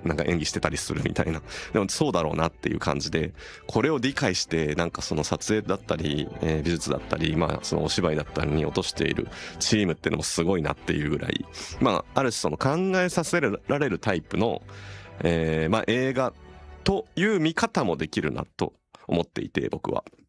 なんか演技してたりするみたいな。でもそうだろうなっていう感じで、これを理解してなんかその撮影だったり、美術だったり、まあそのお芝居だったりに落としているチームっていうのもすごいなっていうぐらい、まあある種その考えさせられるタイプの、まあ映画という見方もできるなと思っていて、僕は。